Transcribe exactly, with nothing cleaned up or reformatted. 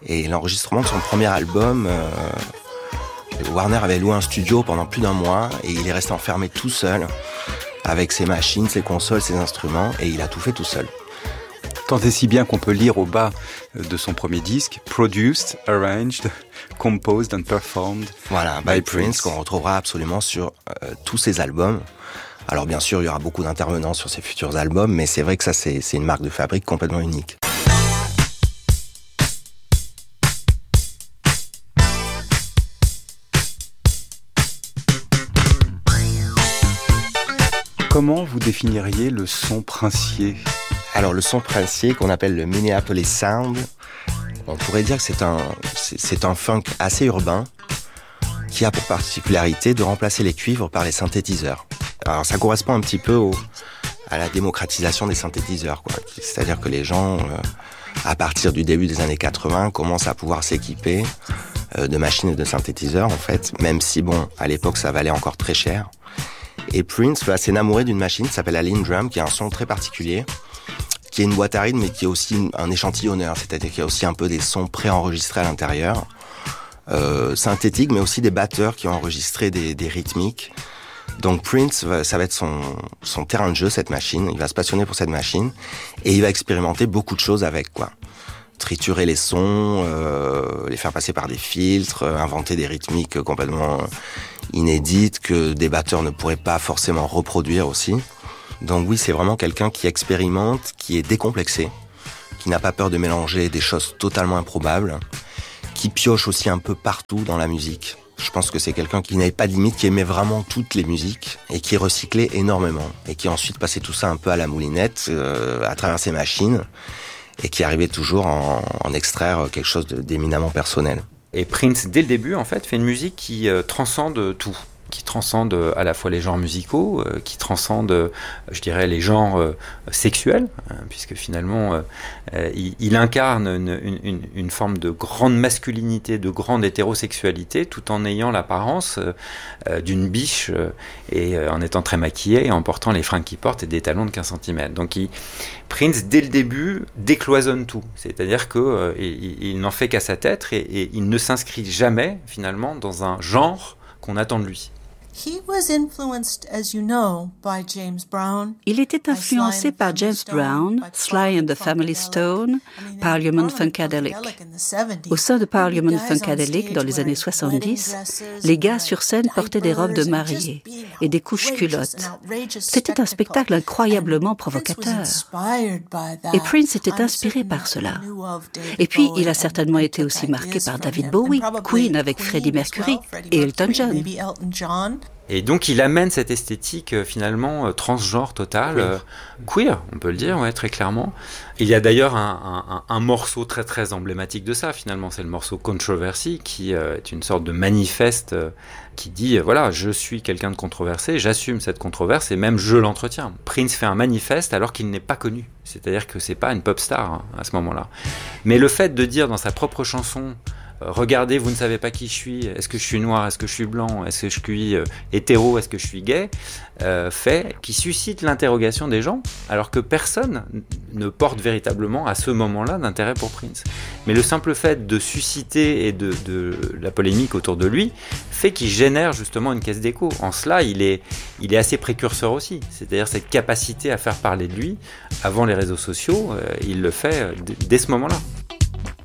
Et l'enregistrement de son premier album, euh, Warner avait loué un studio pendant plus d'un mois et il est resté enfermé tout seul avec ses machines, ses consoles, ses instruments, et il a tout fait tout seul. Tant et si bien qu'on peut lire au bas de son premier disque, Produced, Arranged, Composed and Performed. Voilà, by, by Prince, Prince, qu'on retrouvera absolument sur euh, tous ses albums. Alors bien sûr, il y aura beaucoup d'intervenants sur ses futurs albums, mais c'est vrai que ça, c'est, c'est une marque de fabrique complètement unique. Comment vous définiriez le son princier ? Alors le son princier qu'on appelle le Minneapolis Sound, on pourrait dire que c'est un, c'est, c'est un funk assez urbain qui a pour particularité de remplacer les cuivres par les synthétiseurs. Alors ça correspond un petit peu au, à la démocratisation des synthétiseurs, quoi. C'est-à-dire que les gens, euh, à partir du début des années quatre-vingts, commencent à pouvoir s'équiper euh, de machines et de synthétiseurs, en fait, même si, bon, à l'époque, ça valait encore très cher. Et Prince va s'énamorer d'une machine qui s'appelle la Lindrum, qui a un son très particulier, qui est une boîte à rythme, mais qui est aussi un échantillonneur, c'est-à-dire qu'il y a aussi un peu des sons préenregistrés à l'intérieur, euh, synthétiques, mais aussi des batteurs qui ont enregistré des, des rythmiques. Donc Prince, ça va être son, son terrain de jeu, cette machine. Il va se passionner pour cette machine et il va expérimenter beaucoup de choses avec, quoi. Triturer les sons, euh, les faire passer par des filtres, euh, inventer des rythmiques complètement inédites que des batteurs ne pourraient pas forcément reproduire aussi. Donc oui, c'est vraiment quelqu'un qui expérimente, qui est décomplexé, qui n'a pas peur de mélanger des choses totalement improbables, qui pioche aussi un peu partout dans la musique. Je pense que c'est quelqu'un qui n'avait pas de limite, qui aimait vraiment toutes les musiques et qui recyclait énormément. Et qui ensuite passait tout ça un peu à la moulinette, euh, à travers ses machines, et qui arrivait toujours en, en extraire quelque chose de, d'éminemment personnel. Et Prince, dès le début, en fait, fait une musique qui euh, transcende tout. qui transcende à la fois les genres musicaux, euh, qui transcende, euh, je dirais, les genres euh, sexuels, hein, puisque finalement, euh, euh, il, il incarne une, une, une forme de grande masculinité, de grande hétérosexualité, tout en ayant l'apparence euh, d'une biche euh, et euh, en étant très maquillé et en portant les fringues qu'il porte et des talons de quinze centimètres. Donc, il, Prince, dès le début, décloisonne tout. C'est-à-dire qu'il euh, il, il n'en fait qu'à sa tête et, et il ne s'inscrit jamais, finalement, dans un genre qu'on attend de lui. Il était influencé par James Brown, Sly and the Family Stone, Parliament Funkadelic. Au sein de Parliament Funkadelic, dans les années soixante-dix, les gars sur scène portaient des robes de mariée et des couches culottes. C'était un spectacle incroyablement provocateur. Et Prince était inspiré par cela. Et puis, il a certainement été aussi marqué par David Bowie, Queen avec Freddie Mercury et Elton John. Et donc il amène cette esthétique euh, finalement euh, transgenre totale, euh, queer, on peut le dire, ouais, très clairement. Il y a d'ailleurs un, un, un morceau très très emblématique de ça finalement, c'est le morceau Controversy, qui euh, est une sorte de manifeste euh, qui dit euh, voilà, je suis quelqu'un de controversé, j'assume cette controverse et même je l'entretiens. Prince fait un manifeste alors qu'il n'est pas connu, c'est-à-dire que c'est pas une pop star hein, à ce moment-là. Mais le fait de dire dans sa propre chanson regardez, vous ne savez pas qui je suis, est-ce que je suis noir, est-ce que je suis blanc, est-ce que je suis euh, hétéro, est-ce que je suis gay, euh, fait qui suscite l'interrogation des gens, alors que personne ne porte véritablement à ce moment-là d'intérêt pour Prince. Mais le simple fait de susciter et de, de la polémique autour de lui fait qu'il génère justement une caisse d'écho. En cela, il est, il est assez précurseur aussi, c'est-à-dire cette capacité à faire parler de lui avant les réseaux sociaux, euh, il le fait euh, d- dès ce moment-là.